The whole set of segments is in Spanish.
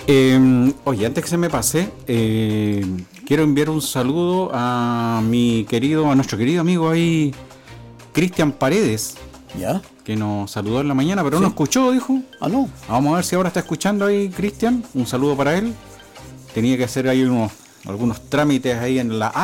Oye, antes que se me pase, quiero enviar un saludo a nuestro querido amigo ahí, Cristian Paredes. ¿Ya? Que nos saludó en la mañana, pero no escuchó, dijo. Ah, no. Vamos a ver si ahora está escuchando ahí, Cristian. Un saludo para él. Tenía que hacer ahí algunos trámites ahí en la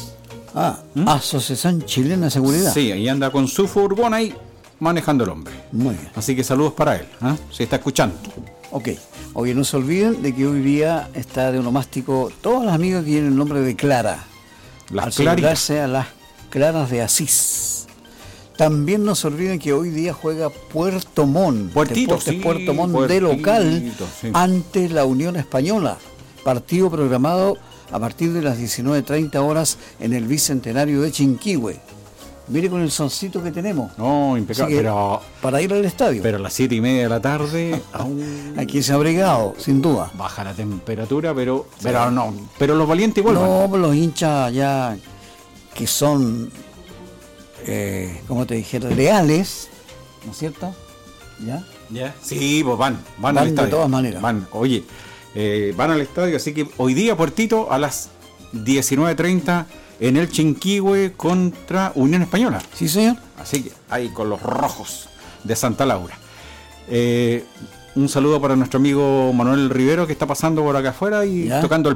Asociación Chilena de Seguridad. Sí, ahí anda con su furgón ahí manejando el hombre. Muy bien. Así que saludos para él, si está escuchando. Ok. Oye, no se olviden de que hoy día está de onomástico todas las amigas que tienen el nombre de Clara. Las Claritas. A las Claras de Asís. También no se olviden que hoy día juega Puerto Montt. Puertito Montt de local ante la Unión Española. Partido programado a partir de las 19:30 horas en el Bicentenario de Chinquihue. Mire con el soncito que tenemos. No, impecable. Pero para ir al estadio. Pero a las 7:30 de la tarde aún aquí se ha abrigado, sin duda. Baja la temperatura, pero los valientes igual. No, los hinchas ya que son, como te dijera, leales, ¿no es cierto? ¿Ya? Sí, pues van al estadio. De todas maneras. Van al estadio, así que hoy día Puertito a las 19:30 en el Chinquihue contra Unión Española. Sí, señor. Así que ahí con los rojos de Santa Laura. Un saludo para nuestro amigo Manuel Rivero, que está pasando por acá afuera y tocando el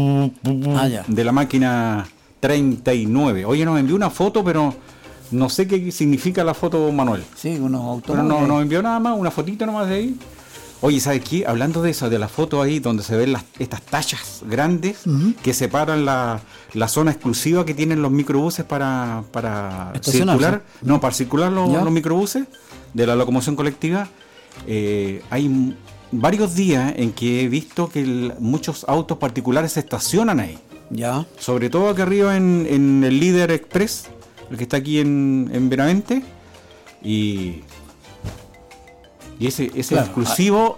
de la máquina 39. Oye, nos envió una foto, pero no sé qué significa la foto, Manuel. Sí, unos automóviles. Pero no nos envió nada más, una fotito nomás de ahí. Oye, ¿sabes qué? Hablando de eso, de la foto ahí donde se ven estas tallas grandes que separan la zona exclusiva que tienen los microbuses para circular. No, para circular los microbuses de la locomoción colectiva. Hay varios días en que he visto que muchos autos particulares se estacionan ahí. Ya. Sobre todo acá arriba en el Líder Express, el que está aquí en Benavente. Y ese exclusivo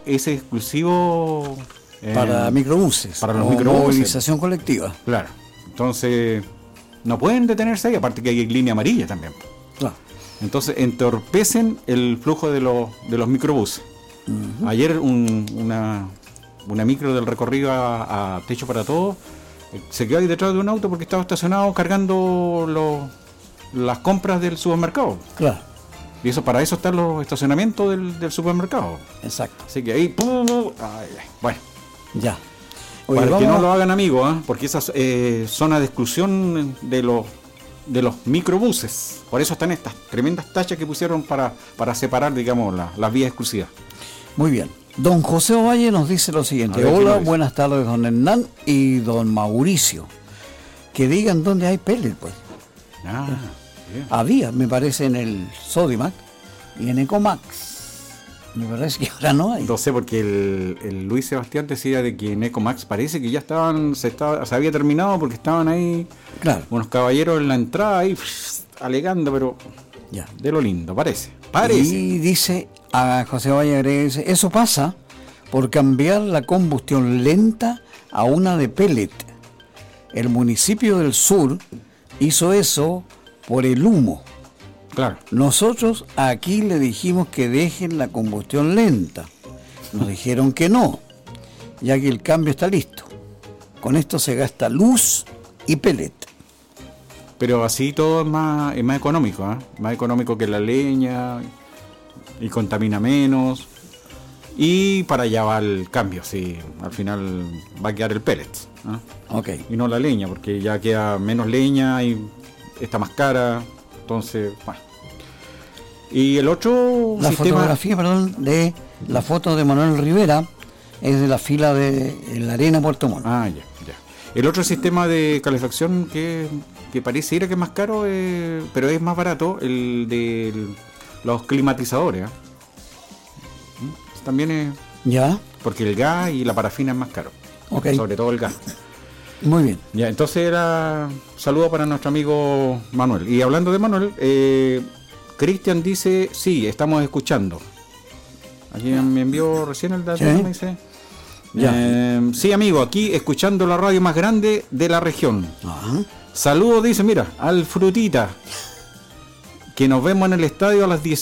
para microbuses, para los microbuses, movilización colectiva. Claro. Entonces no pueden detenerse ahí, aparte que hay línea amarilla también. Claro. Entonces entorpecen el flujo de los microbuses. Uh-huh. Ayer una micro del recorrido a Techo para Todos se quedó ahí detrás de un auto porque estaba estacionado cargando las compras del supermercado. Claro. Y para eso están los estacionamientos del supermercado. Exacto. Así que ahí, bueno. Ya. Oye, para que no lo hagan, amigos, porque esa zona de exclusión de los microbuses. Por eso están estas tremendas tachas que pusieron para separar, digamos, las vías exclusivas. Muy bien. Don José Ovalle nos dice lo siguiente. Hola, buenas tardes, don Hernán y don Mauricio. Que digan dónde hay pellet, pues. Había, me parece, en el Sodimac y en Ecomax. Me parece que ahora no hay. No sé, porque el Luis Sebastián decía de que en Ecomax parece que ya se había terminado porque estaban ahí unos caballeros en la entrada ahí alegando, pero de lo lindo, parece. Y dice a José Valle Agregue, eso pasa por cambiar la combustión lenta a una de pellet. El municipio del sur hizo eso por el humo. Claro. Nosotros aquí le dijimos que dejen la combustión lenta. Nos dijeron que no, ya que el cambio está listo. Con esto se gasta luz y pellet. Pero así todo es más económico, más económico que la leña y contamina menos. Y para allá va el cambio, sí, al final va a quedar el pellet. Okay. Y no la leña, porque ya queda menos leña y está más cara, entonces, bueno. Y el otro fotografía, de la foto de Manuel Rivera es de la fila de la Arena Puerto Montt. Ya. El otro sistema de calefacción que parece ir a que es más caro, pero es más barato, el de los climatizadores. También es... ¿Ya? Porque el gas y la parafina es más caro. Okay. Sobre todo el gas. Muy bien. Ya, entonces era saludo para nuestro amigo Manuel. Y hablando de Manuel, Cristian dice, sí, estamos escuchando. Aquí me envió recién el dato, me dice. Sí, amigo, aquí escuchando la radio más grande de la región. Ajá. Saludos, dice, mira, al Frutita, que nos vemos en el estadio a las 10.